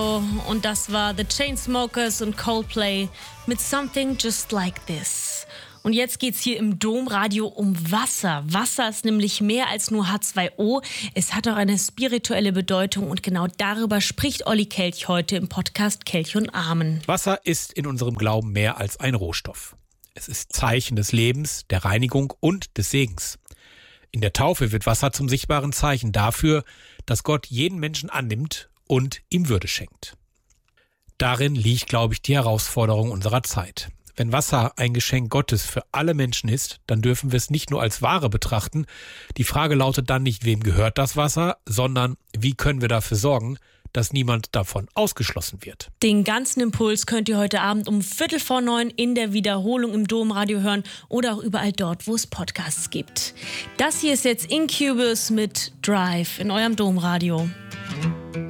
Und das war The Chainsmokers und Coldplay mit Something Just Like This. Und jetzt geht's hier im Domradio um Wasser. Wasser ist nämlich mehr als nur H2O. Es hat auch eine spirituelle Bedeutung und genau darüber spricht Olli Kelch heute im Podcast Kelch und Amen. Wasser ist in unserem Glauben mehr als ein Rohstoff. Es ist Zeichen des Lebens, der Reinigung und des Segens. In der Taufe wird Wasser zum sichtbaren Zeichen dafür, dass Gott jeden Menschen annimmt und ihm Würde schenkt. Darin liegt, glaube ich, die Herausforderung unserer Zeit. Wenn Wasser ein Geschenk Gottes für alle Menschen ist, dann dürfen wir es nicht nur als Ware betrachten. Die Frage lautet dann nicht, wem gehört das Wasser, sondern wie können wir dafür sorgen, dass niemand davon ausgeschlossen wird. Den ganzen Impuls könnt ihr heute Abend um 8:45 in der Wiederholung im Domradio hören oder auch überall dort, wo es Podcasts gibt. Das hier ist jetzt Incubus mit Drive in eurem Domradio.